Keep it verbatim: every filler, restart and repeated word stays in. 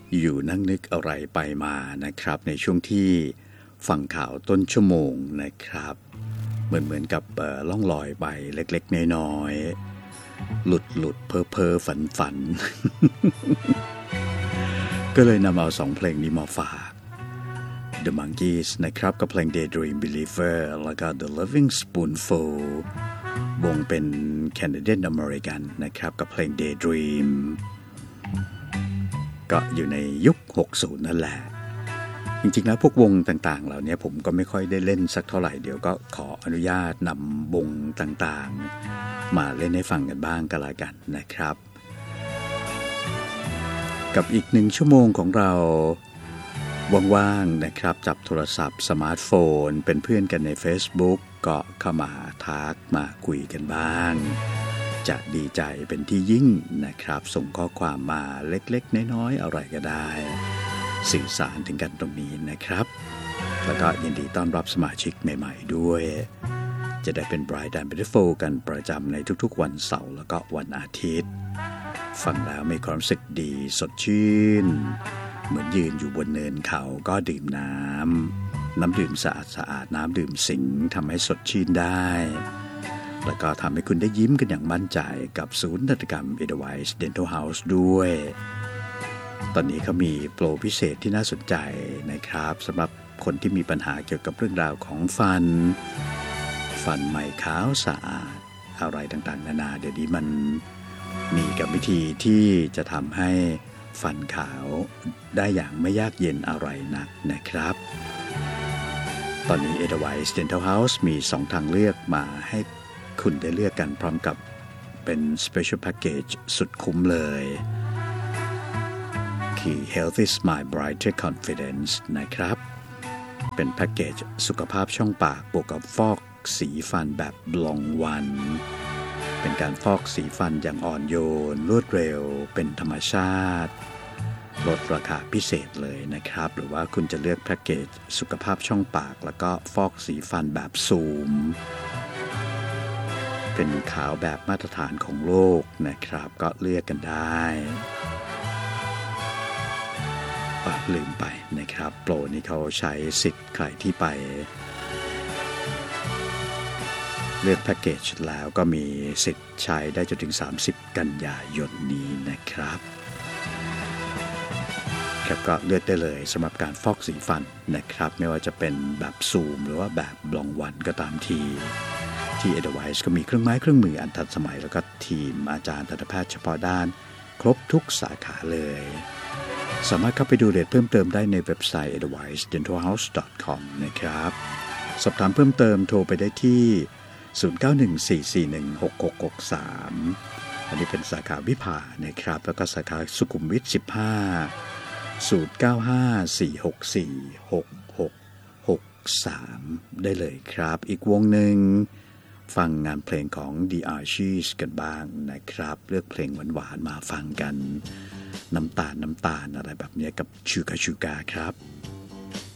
อยู่นั่งนึกอะไรไปมานะครับในช่วงที่ฟังข่าวต้นชั่วโมงนะครับเหมือนเหมือนกับล่องลอยไปเล็กๆน้อยๆหลุดหลุดเพ้อเพ้อฝันฝัน ก็เลยนำเอาสองเพลงนี้มาฝาก The Monkees นะครับกับเพลง Daydream Believer แล้วก็ The Loving Spoonful วงเป็น Canadian American นะครับกับเพลง Daydream ก็อยู่ในยุคหกสิบนั่นแหละจริงๆแล้วพวกวงต่างๆเหล่านี้ผมก็ไม่ค่อยได้เล่นสักเท่าไหร่เดี๋ยวก็ขออนุญาตนำวงต่างๆมาเล่นให้ฟังกันบ้างก็แล้วกันนะครับกับอีกหนึ่งชั่วโมงของเราว่างๆนะครับจับโทรศัพท์สมาร์ทโฟนเป็นเพื่อนกันใน Facebook ก็เข้ามาทักมาคุยกันบ้างจะดีใจเป็นที่ยิ่งนะครับส่งข้อความมาเล็กๆน้อยๆอะไรก็ได้สื่อสารถึงกันตรงนี้นะครับแล้วก็ยินดีต้อนรับสมาชิกใหม่ๆด้วยจะได้เป็น Bright and Beautiful กันประจำในทุกๆวันเสาร์แล้วก็วันอาทิตย์ฟังแล้วมีความรู้สึกดีสดชื่นเหมือนยืนอยู่บนเนินเขาก็ดื่มน้ำน้ำดื่มสะอาดสะอาดน้ำดื่มสิงทำให้สดชื่นได้แล้วก็ทำให้คุณได้ยิ้มกันอย่างมั่นใจกับศูนย์นวัตกรรม Edelweiss Dental House ด้วยตอนนี้เขามีโปรพิเศษที่น่าสนใจนะครับสำหรับคนที่มีปัญหาเกี่ยวกับเรื่องราวของฟันฟันใหม่ขาวสะอาดอะไรต่างๆนานาเดี๋ยวนี้มันมีกับวิธีที่จะทำให้ฟันขาวได้อย่างไม่ยากเย็นอะไรนักนะครับตอนนี้ Edelweiss Dental House มีสองทางเลือกมาให้คุณได้เลือกกันพร้อมกับเป็น Special Package สุดคุ้มเลยคือ Healthy Smile Brighter Confidence นะครับเป็นแพ็กเกจสุขภาพช่องปากบวกกับฟอกสีฟันแบบลองวันเป็นการฟอกสีฟันอย่างอ่อนโยนรวดเร็วเป็นธรรมชาติลดราคาพิเศษเลยนะครับหรือว่าคุณจะเลือกแพ็กเกจสุขภาพช่องปากแล้วก็ฟอกสีฟันแบบซูมเป็นขาวแบบมาตรฐานของโลกนะครับก็เลือกกันได้ลืมไปนะครับโปรนี้เขาใช้สิทธิ์ใครที่ไปเลือกแพ็กเกจแล้วก็มีสิทธิ์ใช้ได้จนถึงสามสิบกันยายนนี้นะครับครับก็เลือกได้เลยสำหรับการฟอกสีฟันนะครับไม่ว่าจะเป็นแบบซูมหรือว่าแบบลองวันก็ตามทีที่ Edelweiss ก็มีเครื่องไม้เครื่องมืออันทันสมัยแล้วก็ทีมอาจารย์ทันตแพทย์เฉพาะด้านครบทุกสาขาเลยสามารถเข้าไปดูรายละเอียดเพิ่มเติมได้ในเว็บไซต์ edelweiss dental house dot com นะครับสอบถามเพิ่มเติมโทรไปได้ที่ศูนย์ เก้า หนึ่ง สี่ สี่ หนึ่ง หก หก หก สามอันนี้เป็นสาขาวิภานะครับแล้วก็สาขาสุขุมวิทสิบห้า ศูนย์ เก้า ห้า สี่ หก สี่ หก หก หก สามได้เลยครับอีกวงหนึ่งฟังงานเพลงของ The Archies กันบ้างนะครับเลือกเพลงหวานๆมาฟังกันน้ำตาลน้ำตาลอะไรแบบนี้กับชูกาชูกาครับ